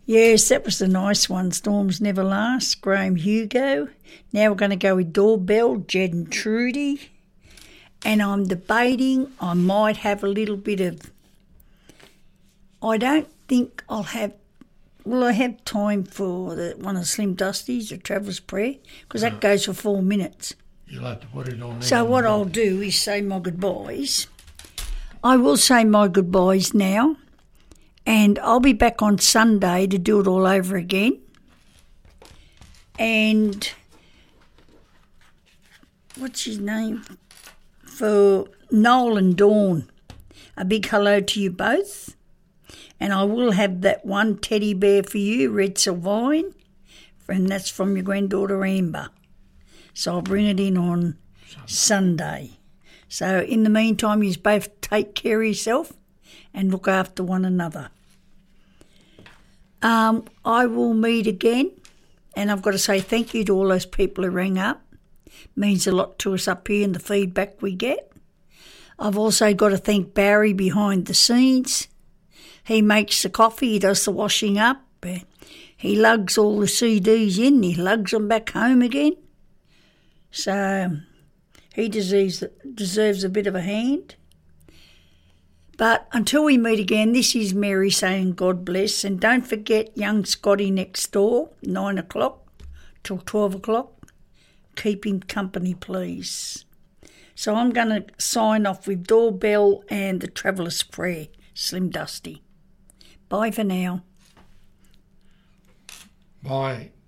Yes, that was the nice one. Storms Never Last, Graham Hugo. Now we're going to go with Doorbell, Jed and Trudy. And I'm debating, I might have a little bit of... I don't think I'll have... Will I have time for one of Slim Dusty's, the Traveller's Prayer? Because that goes for 4 minutes. You'll have to put it on there. So what I'll do is say my goodbyes. I will say my goodbyes now. And I'll be back on Sunday to do it all over again. And what's his name? For Noel and Dawn, a big hello to you both. And I will have that one teddy bear for you, Red Sylvine, and that's from your granddaughter Amber. So I'll bring it in on Sunday. So in the meantime, you both take care of yourself and look after one another. I will meet again, and I've got to say thank you to all those people who rang up. It means a lot to us up here and the feedback we get. I've also got to thank Barry behind the scenes. He makes the coffee, he does the washing up, he lugs all the CDs in, he lugs them back home again. So he deserves a bit of a hand. But until we meet again, this is Mary saying God bless. And don't forget young Scotty next door, 9 o'clock till 12 o'clock. Keep him company, please. So I'm going to sign off with Doorbell and the Traveller's Prayer, Slim Dusty. Bye for now. Bye.